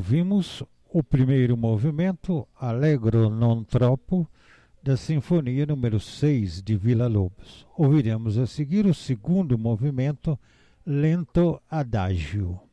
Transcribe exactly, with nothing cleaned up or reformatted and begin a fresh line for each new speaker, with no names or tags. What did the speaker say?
ouvimos o primeiro movimento, Allegro non troppo, da Sinfonia número seis de Villa-Lobos. Ouviremos a seguir o segundo movimento, Lento Adagio.